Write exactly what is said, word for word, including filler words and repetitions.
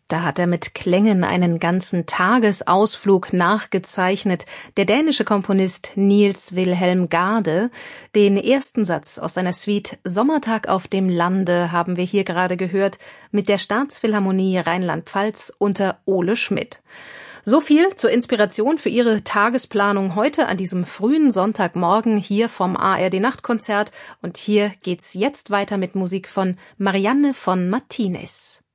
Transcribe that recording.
Da hat er mit Klängen einen ganzen Tagesausflug nachgezeichnet, der dänische Komponist Niels Wilhelm Gade. Den ersten Satz aus seiner Suite Sommertag auf dem Lande haben wir hier gerade gehört, mit der Staatsphilharmonie Rheinland-Pfalz unter Ole Schmidt. So viel zur Inspiration für Ihre Tagesplanung heute an diesem frühen Sonntagmorgen hier vom A R D Nachtkonzert. Und hier geht's jetzt weiter mit Musik von Marianne von Martinez.